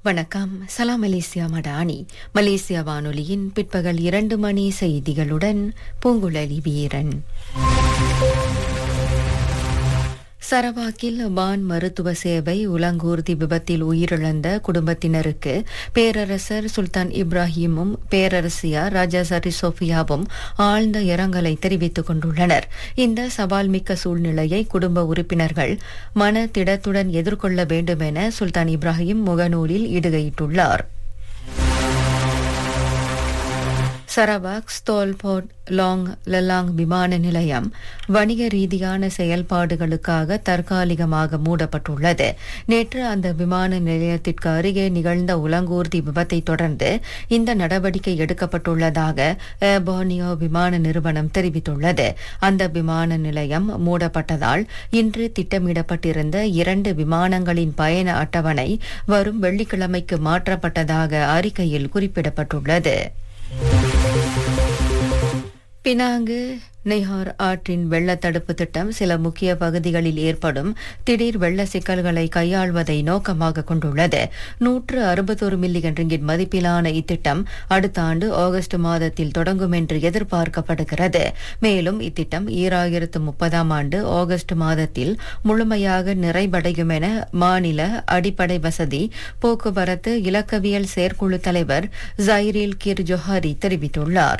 வணக்கம். சலாம் Malaysia Madani. Malaysia வானொலியின் பிற்பகல் 2 மணி செய்திகளுடன் பூங்குழலி வீரன். சரவாக்கில் வான் மருத்துவ சேவை உலங்கூர்தி விபத்தில் உயிரிழந்த குடும்பத்தினருக்கு பேரரசர் சுல்தான் இப்ராஹிமும் பேரரசியார் ராஜா சரி சோஃபியாவும் ஆழ்ந்த இரங்கலை தெரிவித்துக் கொண்டுள்ளனர். இந்த சவால் மிக்க சூழ்நிலையை குடும்ப உறுப்பினர்கள் மனதிடத்துடன் எதிர்கொள்ள வேண்டும் என சுல்தான் இப்ராஹிம் முகநூலில் இடுகையிட்டுள்ளார். சரவாக் ஸ்தோல்போர்ட் லாங் லலாங் விமான நிலையம் வணிக ரீதியான செயல்பாடுகளுக்காக தற்காலிகமாக மூடப்பட்டுள்ளது. நேற்று அந்த விமான நிலையத்திற்கு அருகே நிகழ்ந்த உலங்கூர்தி விபத்தை தொடர்ந்து இந்த நடவடிக்கை எடுக்கப்பட்டுள்ளதாக ஏர் போர்னியோ விமான நிறுவனம் தெரிவித்துள்ளது. அந்த விமான நிலையம் மூடப்பட்டதால் இன்று திட்டமிடப்பட்டிருந்த 2 விமானங்களின் பயண அட்டவணை வரும் வெள்ளிக்கிழமைக்கு மாற்றப்பட்டதாக அறிக்கையில் குறிப்பிடப்பட்டுள்ளது. பினாங்கு நெய்ஹார் ஆற்றின் வெள்ளத்தடுப்பு திட்டம் சில முக்கிய பகுதிகளில் ஏற்படும் திடீர் வெள்ள சிக்கல்களை கையாள்வதை நோக்கமாக கொண்டுள்ளது. 161 மில்லியன் ரிங்கிட் மதிப்பிலான இத்திட்டம் அடுத்த ஆண்டு ஆகஸ்ட் மாதத்தில் தொடங்கும் என்று எதிர்பார்க்கப்படுகிறது. மேலும் இத்திட்டம் 2030ஆம் ஆண்டு ஆகஸ்ட் மாதத்தில் முழுமையாக நிறைவடையும் என மாநில அடிப்படை வசதி போக்குவரத்து இலக்கவியல் செயற்குழு தலைவர் ஜைரில் கிர் ஜொஹாரி தெரிவித்துள்ளார்.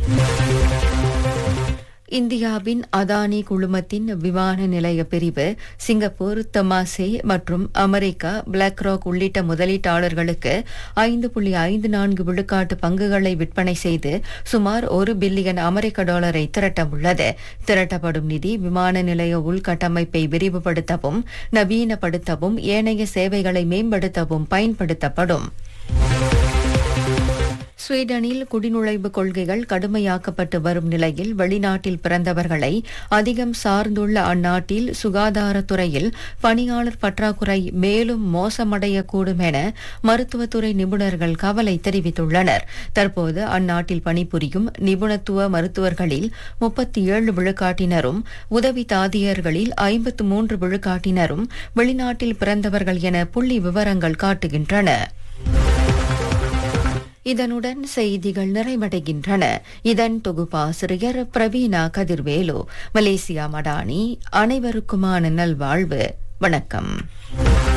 இந்தியாவின் அதானி குழுமத்தின் விமான நிலைய பிரிவு சிங்கப்பூர், தமாசே மற்றும் அமெரிக்கா, பிளாக் ராக் உள்ளிட்ட முதலீட்டாளர்களுக்கு 5.54 விழுக்காட்டு பங்குகளை விற்பனை செய்து சுமார் $1 பில்லியன் அமெரிக்க திரட்ட உள்ளது. திரட்டப்படும் நிதி விமான நிலைய உள்கட்டமைப்பை விரிவுபடுத்தவும், நவீனப்படுத்தவும், ஏனைய சேவைகளை மேம்படுத்தவும் பயன்படுத்தப்படும். ஸ்வீடனில் குடிநுழைவு கொள்கைகள் கடுமையாக்கப்பட்டு வரும் நிலையில் வெளிநாட்டில் பிறந்தவர்களை அதிகம் சார்ந்துள்ள அந்நாட்டில் சுகாதாரத்துறையில் பணியாளர் பற்றாக்குறை மேலும் மோசமடையக்கூடும் என மருத்துவத்துறை நிபுணர்கள் கவலை தெரிவித்துள்ளனர். தற்போது அந்நாட்டில் பணிபுரியும் நிபுணத்துவ மருத்துவர்களில் 37 விழுக்காட்டினரும், உதவி தாதியர்களில் 53 விழுக்காட்டினரும் வெளிநாட்டில் பிறந்தவர்கள் என புள்ளி விவரங்கள் காட்டுகின்றன. இதனுடன் செய்திகள் நிறைவடைகின்றன. இதன் தொகுப்பாசிரியர் பிரவீணா கதிர்வேலு. மலேசியா மடானி. அனைவருக்குமான நல்வாழ்வு. வணக்கம்.